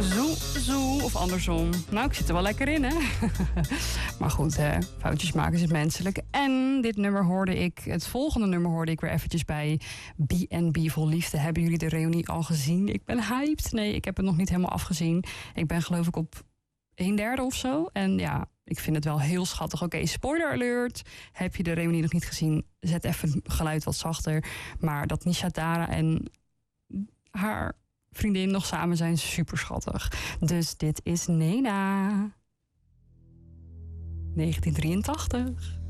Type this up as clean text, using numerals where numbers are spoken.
Zoe of andersom. Nou, ik zit er wel lekker in, hè? Maar goed, foutjes maken is het menselijk. En het volgende nummer hoorde ik weer eventjes bij B&B Vol Liefde. Hebben jullie de reunie al gezien? Ik ben hyped. Nee, ik heb het nog niet helemaal afgezien. Ik ben geloof ik op 1/3 of zo. En ja, ik vind het wel heel schattig. Oké, spoiler alert. Heb je de reunie nog niet gezien? Zet even het geluid wat zachter. Maar dat Nisha Dara en haar vriendin nog samen zijn, super schattig. Dus dit is Nena. 1983.